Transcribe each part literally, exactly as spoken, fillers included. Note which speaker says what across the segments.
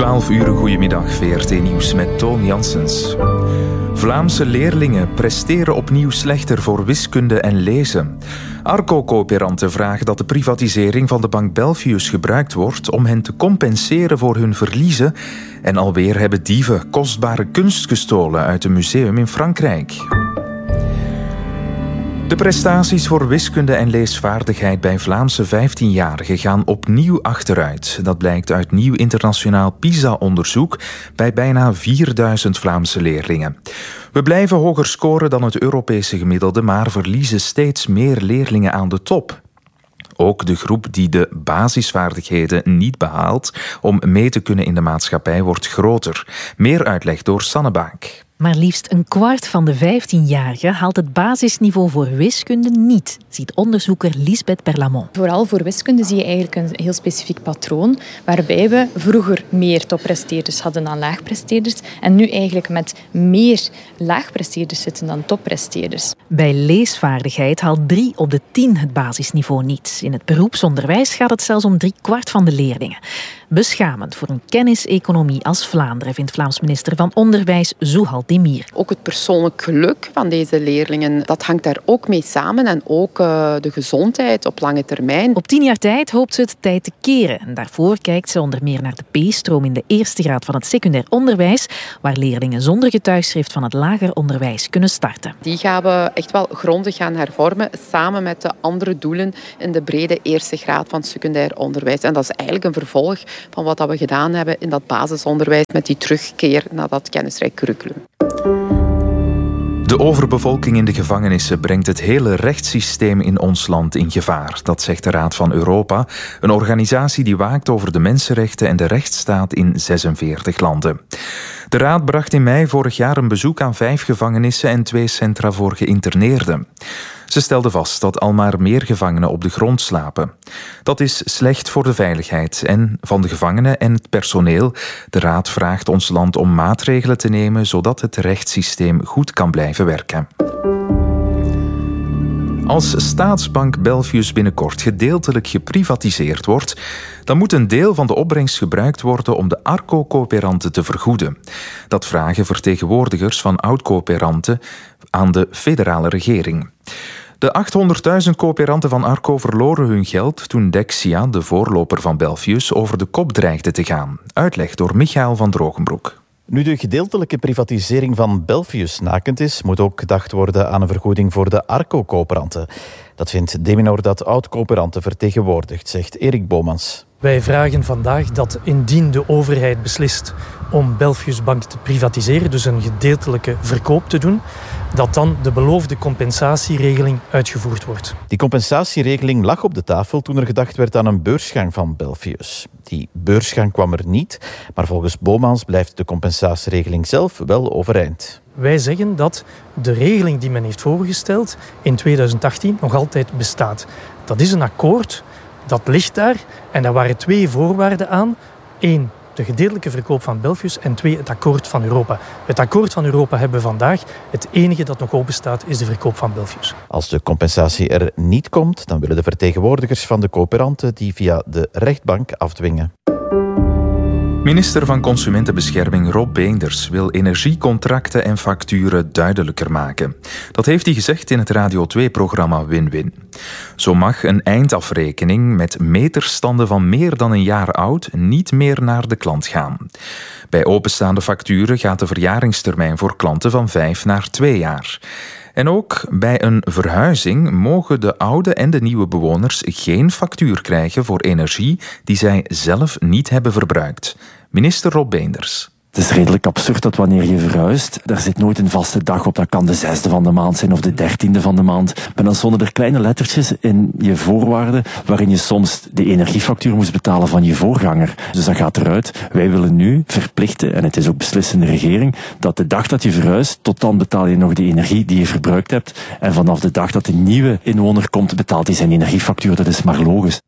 Speaker 1: twaalf uur, goedemiddag, V R T Nieuws met Toon Janssens. Vlaamse leerlingen presteren opnieuw slechter voor wiskunde en lezen. Arco-coöperanten vragen dat de privatisering van de bank Belfius gebruikt wordt om hen te compenseren voor hun verliezen. En alweer hebben dieven kostbare kunst gestolen uit een museum in Frankrijk. De prestaties voor wiskunde en leesvaardigheid bij Vlaamse vijftienjarigen gaan opnieuw achteruit. Dat blijkt uit nieuw internationaal PISA-onderzoek bij bijna vierduizend Vlaamse leerlingen. We blijven hoger scoren dan het Europese gemiddelde, maar verliezen steeds meer leerlingen aan de top. Ook de groep die de basisvaardigheden niet behaalt om mee te kunnen in de maatschappij wordt groter. Meer uitleg door Sanne Baak.
Speaker 2: Maar liefst een kwart van de vijftienjarigen haalt het basisniveau voor wiskunde niet, ziet onderzoeker Lisbeth Berlamont.
Speaker 3: Vooral voor wiskunde zie je eigenlijk een heel specifiek patroon, waarbij we vroeger meer toppresteerders hadden dan laagpresteerders en nu eigenlijk met meer laagpresteerders zitten dan toppresteerders.
Speaker 2: Bij leesvaardigheid haalt drie op de tien het basisniveau niet. In het beroepsonderwijs gaat het zelfs om drie kwart van de leerlingen. Beschamend voor een kenniseconomie als Vlaanderen, vindt Vlaams minister van Onderwijs Zouhal Demir.
Speaker 4: Ook het persoonlijk geluk van deze leerlingen, dat hangt daar ook mee samen. En ook uh, de gezondheid op lange termijn.
Speaker 2: Op tien jaar tijd hoopt ze het tijd te keren. En daarvoor kijkt ze onder meer naar de P-stroom in de eerste graad van het secundair onderwijs, waar leerlingen zonder getuigschrift van het lager onderwijs kunnen starten.
Speaker 4: Die gaan we echt wel grondig gaan hervormen, samen met de andere doelen in de brede eerste graad van het secundair onderwijs. En dat is eigenlijk een vervolg van wat we gedaan hebben in dat basisonderwijs met die terugkeer naar dat kennisrijk curriculum.
Speaker 1: De overbevolking in de gevangenissen brengt het hele rechtssysteem in ons land in gevaar. Dat zegt de Raad van Europa, een organisatie die waakt over de mensenrechten en de rechtsstaat in zesenveertig landen. De Raad bracht in mei vorig jaar een bezoek aan vijf gevangenissen en twee centra voor geïnterneerden. Ze stelde vast dat al maar meer gevangenen op de grond slapen. Dat is slecht voor de veiligheid en van de gevangenen en het personeel. De Raad vraagt ons land om maatregelen te nemen zodat het rechtssysteem goed kan blijven werken. Als staatsbank Belfius binnenkort gedeeltelijk geprivatiseerd wordt, dan moet een deel van de opbrengst gebruikt worden om de Arco-coöperanten te vergoeden. Dat vragen vertegenwoordigers van oud-coöperanten aan de federale regering. De achthonderdduizend coöperanten van Arco verloren hun geld toen Dexia, de voorloper van Belfius, over de kop dreigde te gaan. Uitleg door Michael van Drogenbroek.
Speaker 5: Nu de gedeeltelijke privatisering van Belfius nakend is, moet ook gedacht worden aan een vergoeding voor de Arco-coöperanten. Dat vindt Deminor dat oud-coöperanten vertegenwoordigt, zegt Erik Bomans.
Speaker 6: Wij vragen vandaag dat indien de overheid beslist om Belfius Bank te privatiseren, dus een gedeeltelijke verkoop te doen, dat dan de beloofde compensatieregeling uitgevoerd wordt.
Speaker 5: Die compensatieregeling lag op de tafel toen er gedacht werd aan een beursgang van Belfius. Die beursgang kwam er niet, maar volgens Bomans blijft de compensatieregeling zelf wel overeind.
Speaker 6: Wij zeggen dat de regeling die men heeft voorgesteld in tweeduizend achttien nog altijd bestaat. Dat is een akkoord, dat ligt daar en daar waren twee voorwaarden aan. Eén, de gedeeltelijke verkoop van Belfius en twee, het akkoord van Europa. Het akkoord van Europa hebben we vandaag. Het enige dat nog open staat is de verkoop van Belfius.
Speaker 5: Als de compensatie er niet komt, dan willen de vertegenwoordigers van de coöperanten die via de rechtbank afdwingen.
Speaker 1: Minister van Consumentenbescherming Rob Beenders wil energiecontracten en facturen duidelijker maken. Dat heeft hij gezegd in het Radio twee-programma Win-Win. Zo mag een eindafrekening met meterstanden van meer dan een jaar oud niet meer naar de klant gaan. Bij openstaande facturen gaat de verjaringstermijn voor klanten van vijf naar twee jaar. En ook bij een verhuizing mogen de oude en de nieuwe bewoners geen factuur krijgen voor energie die zij zelf niet hebben verbruikt. Minister Rob Beenders.
Speaker 7: Het is redelijk absurd dat wanneer je verhuist, daar zit nooit een vaste dag op. Dat kan de zesde van de maand zijn of de dertiende van de maand. Maar dan stonden er kleine lettertjes in je voorwaarden waarin je soms de energiefactuur moest betalen van je voorganger. Dus dat gaat eruit. Wij willen nu verplichten, en het is ook beslissende regering, dat de dag dat je verhuist, tot dan betaal je nog de energie die je verbruikt hebt. En vanaf de dag dat de nieuwe inwoner komt, betaalt hij zijn energiefactuur. Dat is maar logisch.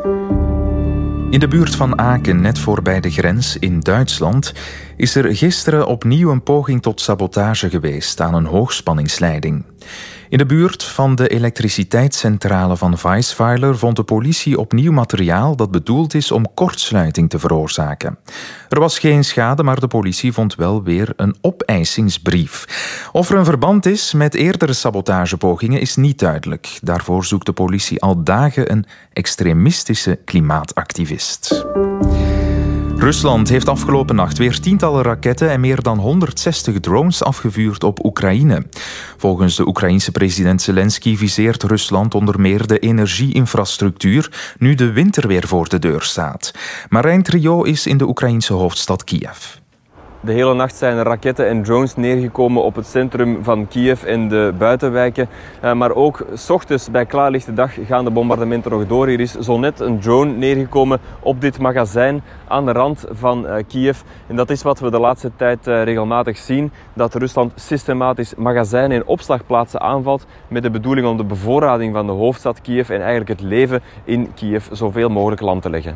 Speaker 1: In de buurt van Aken, net voorbij de grens in Duitsland, is er gisteren opnieuw een poging tot sabotage geweest aan een hoogspanningsleiding. In de buurt van de elektriciteitscentrale van Weisweiler vond de politie opnieuw materiaal dat bedoeld is om kortsluiting te veroorzaken. Er was geen schade, maar de politie vond wel weer een opeissingsbrief. Of er een verband is met eerdere sabotagepogingen is niet duidelijk. Daarvoor zoekt de politie al dagen een extremistische klimaatactivist. Rusland heeft afgelopen nacht weer tientallen raketten en meer dan honderdzestig drones afgevuurd op Oekraïne. Volgens de Oekraïense president Zelensky viseert Rusland onder meer de energieinfrastructuur, nu de winter weer voor de deur staat. Marijn Trio is in de Oekraïense hoofdstad Kiev.
Speaker 8: De hele nacht zijn er raketten en drones neergekomen op het centrum van Kiev en de buitenwijken. Maar ook 's ochtends bij klaarlichte dag gaan de bombardementen nog door. Hier is zo net een drone neergekomen op dit magazijn aan de rand van Kiev. En dat is wat we de laatste tijd regelmatig zien. Dat Rusland systematisch magazijnen en opslagplaatsen aanvalt met de bedoeling om de bevoorrading van de hoofdstad Kiev en eigenlijk het leven in Kiev zoveel mogelijk lam te leggen.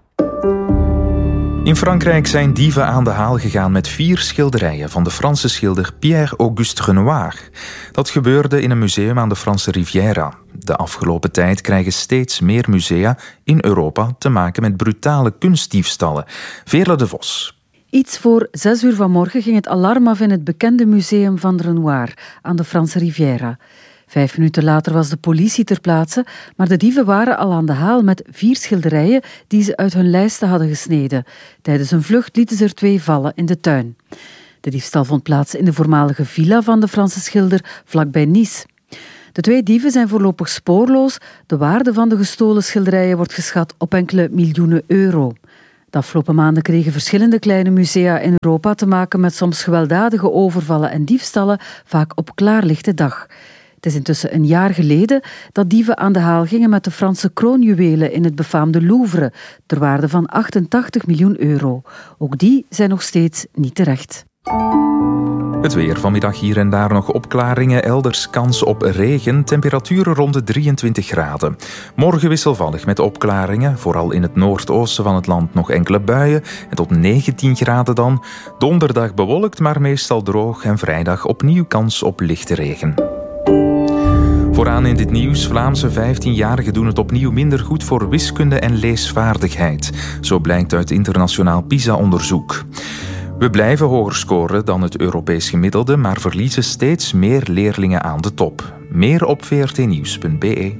Speaker 1: In Frankrijk zijn dieven aan de haal gegaan met vier schilderijen van de Franse schilder Pierre-Auguste Renoir. Dat gebeurde in een museum aan de Franse Riviera. De afgelopen tijd krijgen steeds meer musea in Europa te maken met brutale kunstdiefstallen. Veerle de Vos.
Speaker 9: Iets voor zes uur vanmorgen ging het alarm af in het bekende museum van Renoir aan de Franse Riviera. Vijf minuten later was de politie ter plaatse, maar de dieven waren al aan de haal met vier schilderijen die ze uit hun lijsten hadden gesneden. Tijdens een vlucht lieten ze er twee vallen in de tuin. De diefstal vond plaats in de voormalige villa van de Franse schilder vlakbij Nice. De twee dieven zijn voorlopig spoorloos. De waarde van de gestolen schilderijen wordt geschat op enkele miljoenen euro. De afgelopen maanden kregen verschillende kleine musea in Europa te maken met soms gewelddadige overvallen en diefstallen, vaak op klaarlichte dag. Het is intussen een jaar geleden dat dieven aan de haal gingen met de Franse kroonjuwelen in het befaamde Louvre, ter waarde van achtentachtig miljoen euro. Ook die zijn nog steeds niet terecht.
Speaker 1: Het weer, vanmiddag hier en daar nog opklaringen, elders kans op regen, temperaturen rond de drieëntwintig graden. Morgen wisselvallig met opklaringen, vooral in het noordoosten van het land nog enkele buien en tot negentien graden dan. Donderdag bewolkt, maar meestal droog en vrijdag opnieuw kans op lichte regen. Vooraan in dit nieuws, Vlaamse vijftienjarigen doen het opnieuw minder goed voor wiskunde en leesvaardigheid. Zo blijkt uit internationaal PISA-onderzoek. We blijven hoger scoren dan het Europees gemiddelde, maar verliezen steeds meer leerlingen aan de top. Meer op v r t nieuws punt b e.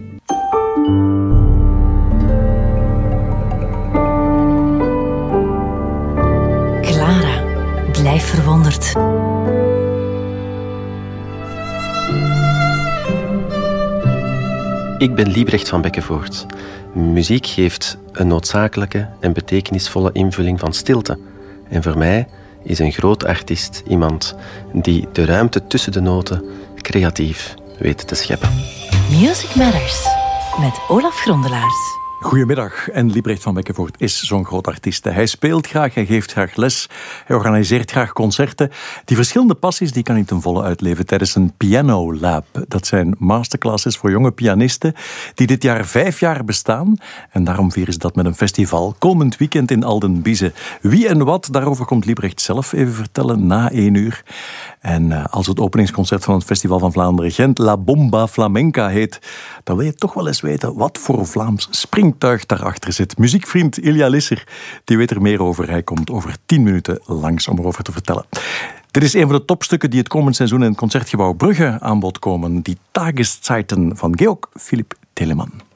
Speaker 10: Clara, blijf verwonderd.
Speaker 11: Ik ben Liebrecht van Bekkevoort. Muziek geeft een noodzakelijke en betekenisvolle invulling van stilte. En voor mij is een groot artiest iemand die de ruimte tussen de noten creatief weet te scheppen.
Speaker 10: Music Matters met Olaf Grondelaars.
Speaker 12: Goedemiddag, en Liebrecht van Bekkevoort is zo'n groot artiest. Hij speelt graag, hij geeft graag les, hij organiseert graag concerten. Die verschillende passies die kan hij ten volle uitleven tijdens een Piano Lab. Dat zijn masterclasses voor jonge pianisten die dit jaar vijf jaar bestaan. En daarom vieren ze dat met een festival komend weekend in Aldenbize. Wie en wat, daarover komt Liebrecht zelf even vertellen na één uur. En uh, als het openingsconcert van het Festival van Vlaanderen Gent La Bomba Flamenca heet, dan wil je toch wel eens weten wat voor Vlaams springtuig daarachter zit. Muziekvriend Ilja Lisser, die weet er meer over. Hij komt over tien minuten langs om erover te vertellen. Dit is een van de topstukken die het komend seizoen in het Concertgebouw Brugge aan bod komen. Die Tageszeiten van Georg Philipp Telemann.